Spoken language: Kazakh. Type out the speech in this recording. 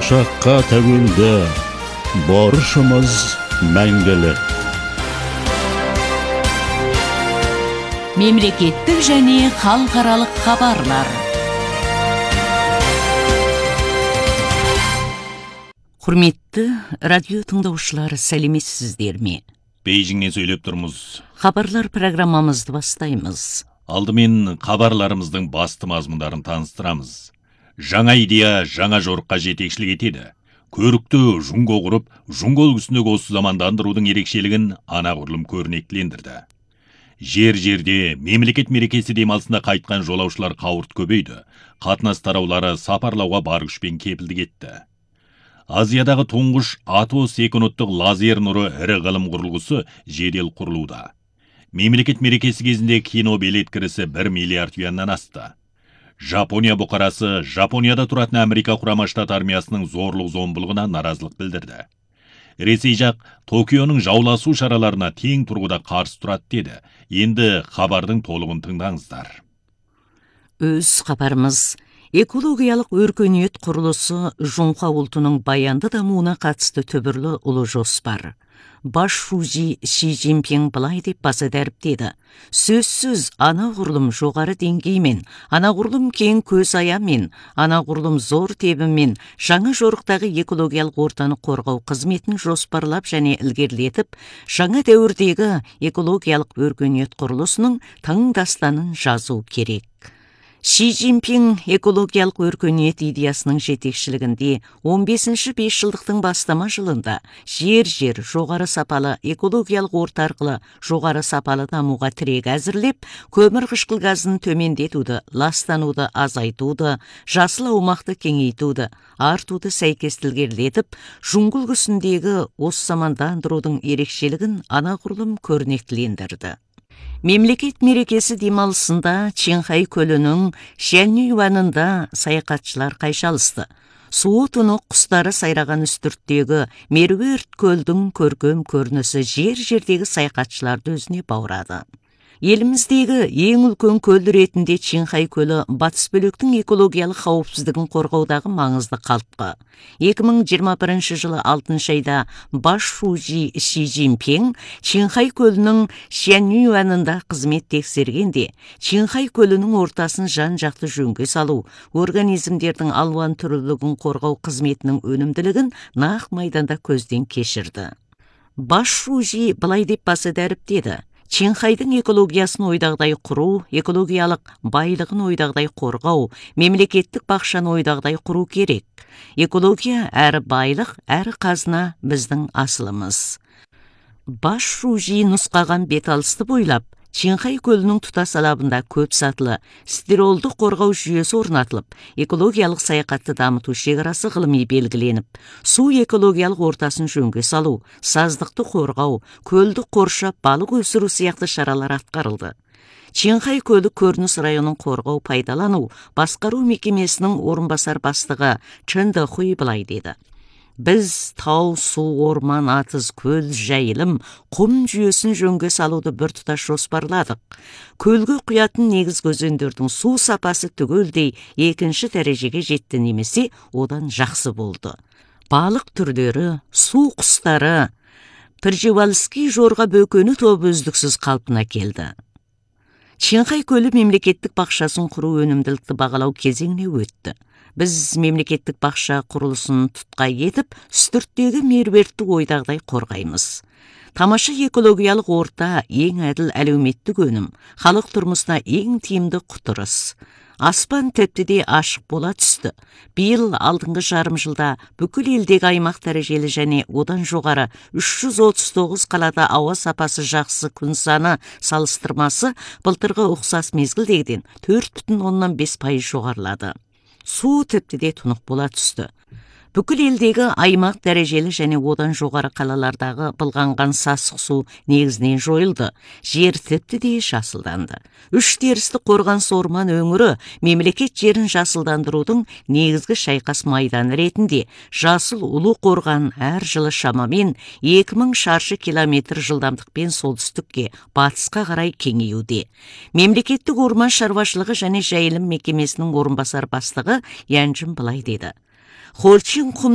болашаққа тәуелді, борышымыз мәңгілік. Мемлекеттік және халықаралық хабарлар. Құрметті радио тыңдаушылар, сәлеметсіздер ме? Бейжіңнен сөйлеп тұрмыз. Хабарлар программамызды бастаймыз. Алдымен хабарларымыздың басты мазмұндарын таныстырамыз. Жаңа идея жаңа жорыққа жетекшілік етеді. Көрікті жұңго құрып, жұңго үлгісіндегі осы замандандырудың ерекшелігін анағұрлым көрнектілендірді. Жер-жерде мемлекет мерекесі демалысында қайтқан жолаушылар қауырт көбейді. Қатынас тараулары сапарлауға бар күшпен кепілдік етті. Азиядағы тұңғыш атос-еконоттық лазер нұры ірі ғылым құрылғысы жедел құрылуда. Мемлекет мерекесі кезінде кино билет кірісі 1 миллиард юаннан асты. Жапония бұқарасы Жапонияда тұратын Америка құрама штат армиясының зорлық-зомбылығына наразылық білдірді. Ресей жақ Токионың жауласу шараларына тең тұрғыда қарсы тұрады деді. Енді хабардың толығын тыңдаңыздар. Өз хабарымыз экологиялық өркениет құрылысы Жоңқа ұлтының баянды дамуына қатысты түбірлі ұлы жоспар. Баш Шужи Ши Цзиньпин былай деп баса дәріптеді. Сөзсіз анағұрлым жоғары деңгеймен, анағұрлым кең көз аямен, анағұрлым зор тебімен жаңа жорықтағы экологиялық ортаны қорғау қызметін жоспарлап және ілгерілетіп, жаңа дәуірдегі экологиялық өркениет құрылысының тың дастанын жазу керек. Ши Цзиньпин экологиялық өркениет идеясының жетекшілігінде 15-ші бесжылдықтың бастама жылында жер-жер жоғары сапалы экологиялық орта арқылы жоғары сапалы дамуға тірек әзірлеп, көмір қышқыл газын төмендетуді, ластануды азайтуды, жасыл аумақты кеңейтуді, артуды сәйкестілгерлетіп, жұңғыл үлгісіндегі осы замандандырудың ерекшелігін анағұрлым көрнектілендірді. Мемлекет мерекесі демалысында Чинхай көлінің Шяньюанында саяхатшылар қайшалысты. Суы тұнық құстары сайраған үстірттегі меруерт көлдің көркем көрінісі жер-жердегі саяхатшыларды өзіне баурады. Еліміздегі ең үлкен көл ретінде Чинхай көлі батыс бөлектің экологиялық қауіпсіздігін қорғаудағы маңызды қалтқы. 2021 жылы 6 айда Баш Шужи Ши Цзиньпин Чинхай көлінің Шяньюанында қызмет тексергенде, Чинхай көлінің ортасын жан-жақты жөнге салу, организмдердің алуан түрлілігін қорғау қызметінің өнімділігін нақ майданда көзден кешірді. Баш Шужи былай деп баса дәріптеді. Чинхайдың экологиясын ойдағдай құру, экологиялық байлығын ойдағдай қорғау, мемлекеттік бақшаны ойдағдай құру керек. Экология әрі байлық, әрі қазына біздің асылымыз. Баш Шужи нұсқаған беталысты бойлап, Чинхай көлінің тұтас алабында көп сатылы стеролды қорғау жүйесі орнатылып, экологиялық саяхатты дамыту шекарасы ғылыми белгіленіп, су экологиялық ортасын жөнге салу, саздықты қорғау, көлді қоршап, балық өсіру сияқты шаралар атқарылды. Чинхай көлі көрініс районын қорғау пайдалану басқару мекемесінің орынбасар бастығы Чэн Дэхуй былай деді. Біз тау, су, орман, атыз, көл, жайылым, құм жүйесін жөнге салуды біртұтас жоспарладық. Көлге құятын негізгі өзендердің су сапасы түгелдей екінші дәрежеге жетті немесе одан жақсы болды. Балық түрлері, су құстары, Пржевальский жорға бөкені тобы үздіксіз қалпына келді. Чинхай көлі мемлекеттік бақшасын құру өнімділікті бағалау кезеңіне өтті. Біз мемлекеттік бақша құрылысын тұтқай етіп, үстірттегі меруертті ойдағдай қорғаймыз. Тамаша экологиялық орта ең әділ әлеуметтік өнім, халық тұрмысына ең тиімді құтырыс. Аспан тіпті де ашық бола түсті. Биыл алдыңғы жарым жылда бүкіл елдегі аймақ дәрежелі және одан жоғары 339 қалада ауа сапасы жақсы күн саны салыстырмасы былтырғы ұқсас мезгілдегіден 4,5% жоғарылады. Су тіпті де тұнық бола түсті. Бүкіл елдегі аймақ дәрежелі және одан жоғары қалалардағы былғанған сасық су негізінен жойылды. Жер тіпті де жасылданды. Үш терісті қорғаныс орман өңірі мемлекет жерін жасылдандырудың негізгі шайқас майданы ретінде жасыл ұлы қорған әр жылы шамамен 2000 шаршы километр жылдамдықпен солтүстікке батысқа қарай кеңеюде. Мемлекеттік орман шаруашылығы және жайылым мекемесінің орынбасар бастығы Янжин былай деді. Хорчин